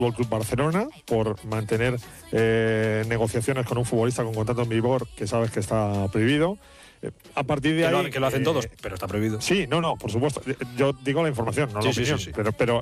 Fútbol Club Barcelona por mantener negociaciones con un futbolista con contrato en vigor que sabes que está prohibido. A partir de ahí... Que lo hacen todos, pero está prohibido. Sí, no, por supuesto. Yo digo la información, no la opinión. Sí. Pero